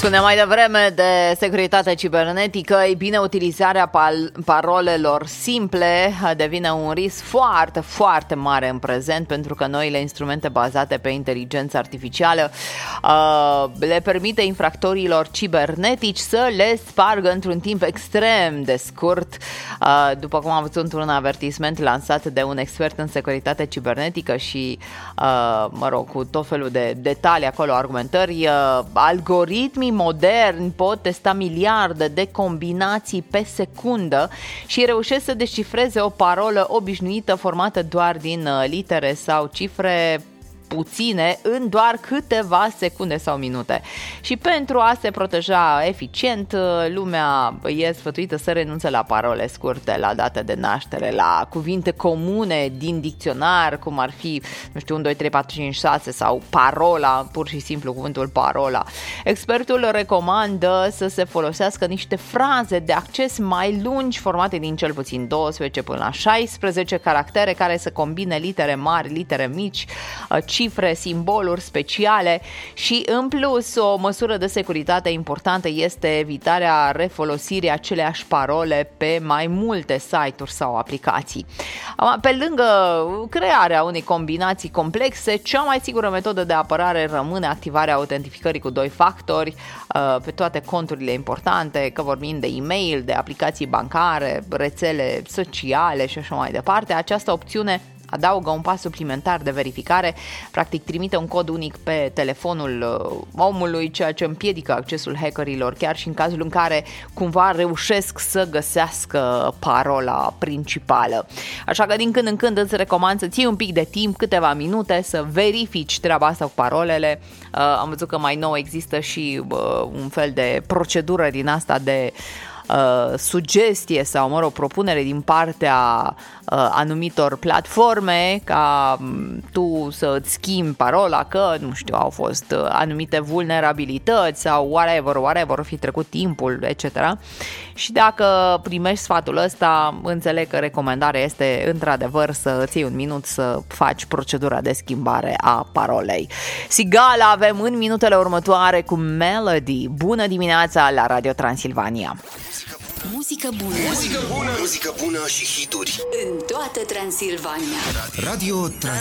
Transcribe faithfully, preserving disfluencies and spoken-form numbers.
Spuneam mai devreme de securitate cibernetică. Ei bine, utilizarea pal- parolelor simple devine un risc foarte, foarte mare în prezent, pentru că noile instrumente bazate pe inteligență artificială uh, le permite infractorilor cibernetici să le spargă într-un timp extrem de scurt. Uh, după cum am văzut într-un avertisment lansat de un expert în securitate cibernetică și, uh, mă rog, cu tot felul de detalii acolo, argumentări, uh, algoritmii moderni pot testa miliarde de combinații pe secundă și reușesc să descifreze o parolă obișnuită formată doar din litere sau cifre puține în doar câteva secunde sau minute. Și pentru a se proteja eficient, lumea e sfătuită să renunțe la parole scurte, la date de naștere, la cuvinte comune din dicționar, cum ar fi, nu știu, unu, doi, trei, patru, cinci, șase sau parola, pur și simplu cuvântul parola. Expertul recomandă să se folosească niște fraze de acces mai lungi, formate din cel puțin douăsprezece până la șaisprezece caractere, care să combine litere mari, litere mici, cifre, simboluri speciale și, în plus, o măsură de securitate importantă este evitarea refolosirii aceleași parole pe mai multe site-uri sau aplicații. Pe lângă crearea unei combinații complexe, cea mai sigură metodă de apărare rămâne activarea autentificării cu doi factori pe toate conturile importante, că vorbim de e-mail, de aplicații bancare, rețele sociale și așa mai departe. Această opțiune adaugă un pas suplimentar de verificare, practic trimite un cod unic pe telefonul omului, ceea ce împiedică accesul hackerilor, chiar și în cazul în care cumva reușesc să găsească parola principală. Așa că din când în când îți recomand să ții un pic de timp, câteva minute, să verifici treaba asta cu parolele. Am văzut că mai nou există și un fel de procedură din asta de Uh, sugestie sau, mă rog, propunere din partea uh, anumitor platforme ca um, tu să îți schimbi parola, că, nu știu, au fost uh, anumite vulnerabilități sau whatever, whatever, o fi trecut timpul, et cetera. Și dacă primești sfatul ăsta, înțeleg că recomandarea este într-adevăr să îți iei un minut să faci procedura de schimbare a parolei. Sigala avem în minutele următoare cu Melody. Bună dimineața la Radio Transilvania! Muzică bună. Muzică bună. Muzică bună și hituri în toată Transilvania. Radio Transilvania.